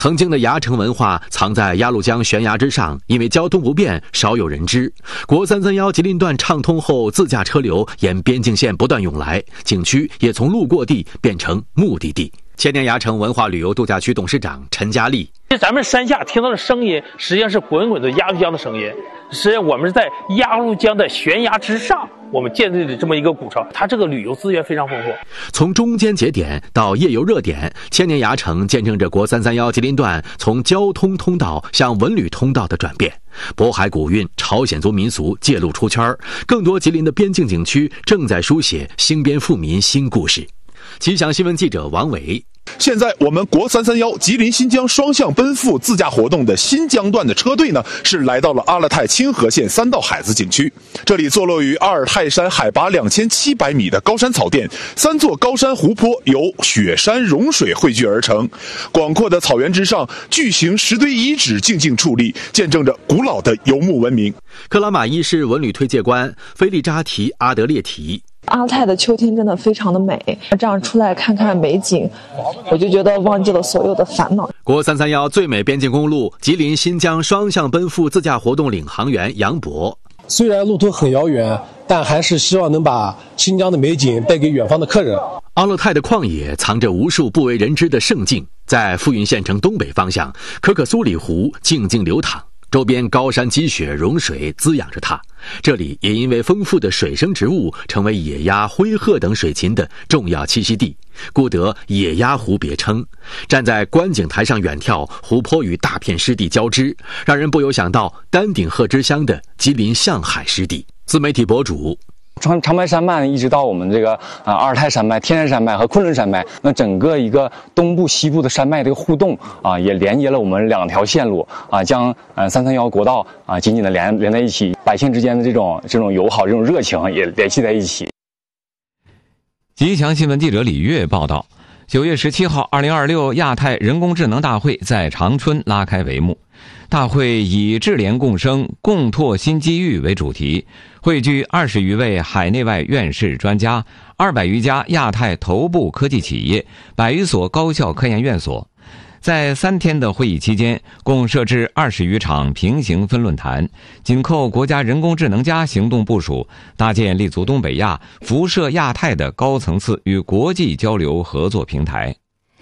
曾经的崖城文化藏在鸭绿江悬崖之上，因为交通不便，少有人知。国331吉林段畅通后，自驾车流沿边境线不断涌来，景区也从路过地变成目的地。千年崖城文化旅游度假区董事长陈佳丽： 咱们山下听到的声音，实际上是滚滚的鸭绿江的声音。实际上，我们是在鸭绿江的悬崖之上，我们建立了这么一个古城，它这个旅游资源非常丰富。 从中间节点到夜游热点，千年崖城见证着国331吉林段从交通通道向文旅通道的转变。渤海古韵、朝鲜族民俗揭露出圈，更多吉林的边境景区正在书写兴边富民新故事。吉祥新闻记者王伟。 现在我们国331吉林新疆双向奔赴自驾活动的新疆段的车队呢，是来到了阿勒泰清河县三道海子景区。这里坐落于阿尔泰山海拔2700米的高山草甸，3座高山湖泊由雪山融水汇聚而成。广阔的草原之上，巨型石堆遗址静静矗立，见证着古老的游牧文明。 克拉玛依市文旅推介官菲利扎提阿德列提： 阿勒泰的秋天真的非常的美，这样出来看看美景，我就觉得忘记了所有的烦恼。 国331最美边境公路吉林新疆双向奔赴自驾活动领航员杨博： 虽然路途很遥远，但还是希望能把新疆的美景带给远方的客人。 阿勒泰的旷野藏着无数不为人知的胜境，在富蕴县城东北方向，可可苏里湖静静流淌，周边高山积雪融水滋养着它。这里也因为丰富的水生植物，成为野鸭、灰鹤等水禽的重要栖息地，故得野鸭湖别称。站在观景台上远眺，湖泊与大片湿地交织，让人不由想到丹顶鹤之乡的吉林象海湿地。自媒体博主长白山脉一直到我们这个阿尔泰山脉、天山山脉和昆仑山脉，那整个一个东部西部的山脉这个互动也连接了我们2条线路将331国道紧紧的连在一起，百姓之间的这种友好、这种热情也联系在一起。 吉祥新闻记者李月报道，9月17号，2026亚太人工智能大会在长春拉开帷幕。大会以智联共生、共拓新机遇为主题，汇聚20余位海内外院士专家、200余家亚太头部科技企业、100余所高校科研院所。在3天的会议期间，共设置20余场平行分论坛，紧扣国家人工智能加行动部署，搭建立足东北亚、辐射亚太的高层次与国际交流合作平台。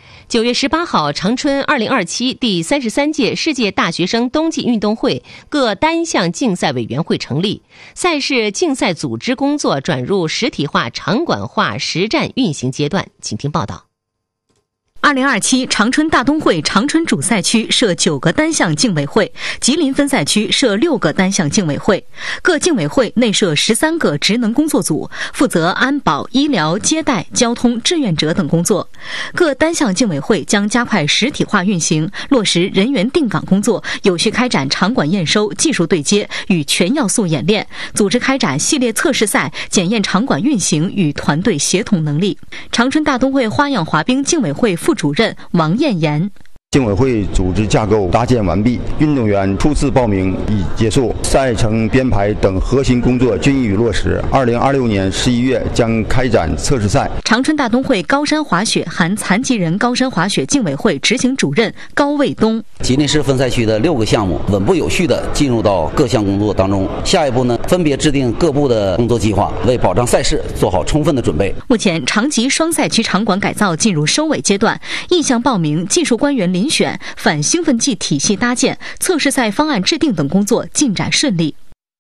9月18号，长春2027第33届世界大学生冬季运动会各单项竞赛委员会成立，赛事竞赛组织工作转入实体化、场馆化实战运行阶段。请听报道。 2027长春大冬会长春主赛区设9个单项竞委会，吉林分赛区设6个单项竞委会，各竞委会内设13个职能工作组，负责安保、医疗、接待、交通、志愿者等工作。各单项竞委会将加快实体化运行，落实人员定岗工作，有序开展场馆验收、技术对接与全要素演练，组织开展系列测试赛，检验场馆运行与团队协同能力。长春大冬会花样滑冰竞委会副主任王艳妍： 竞委会组织架构搭建完毕，运动员初次报名已结束，赛程编排等核心工作均已落实。2026年11月将开展测试赛。 长春大冬会高山滑雪含残疾人高山滑雪竞委会执行主任高卫东： 吉林市分赛区的6个项目稳步有序地进入到各项工作当中，下一步呢，分别制定各部的工作计划，为保障赛事做好充分的准备。 目前长吉双赛区场馆改造进入收尾阶段，意向报名、技术官员遴选、反兴奋剂体系搭建、测试赛方案制定等工作进展顺利。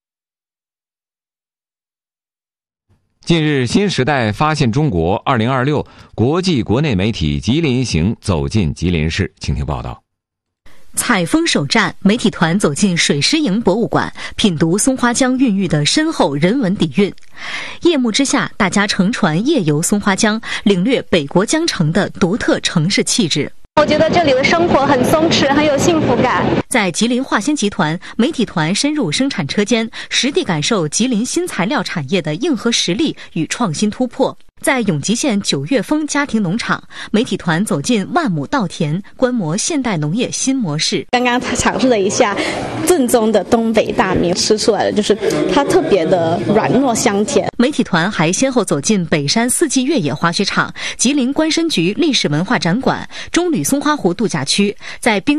近日，新时代发现中国2026国际国内媒体吉林行走进吉林市，请听报道。 采风首站，媒体团走进水师营博物馆，品读松花江孕育的深厚人文底蕴。夜幕之下，大家乘船夜游松花江，领略北国江城的独特城市气质。 我觉得这里的生活很松弛，很有幸福感。 在吉林化纤集团，媒体团深入生产车间，实地感受吉林新材料产业的硬核实力与创新突破。 在永吉县九月峰家庭农场，媒体团走进万亩稻田，观摩现代农业新模式。 刚刚尝试了一下正宗的东北大米，吃出来的就是它特别的软糯香甜。 媒体团还先后走进北山四季越野滑雪场、吉林关申局历史文化展馆、中旅松花湖度假区，在冰